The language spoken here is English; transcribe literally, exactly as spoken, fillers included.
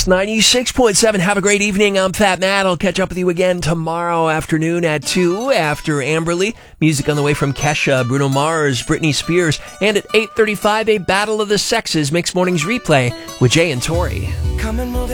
Kiss ninety-six point seven. Have a great evening. I'm Fat Matt. I'll catch up with you again tomorrow afternoon at two after Amberly. Music on the way from Kesha, Bruno Mars, Britney Spears. And at eight thirty-five, a Battle of the Sexes. Mixed Mornings replay with Jay and Tori. Come and move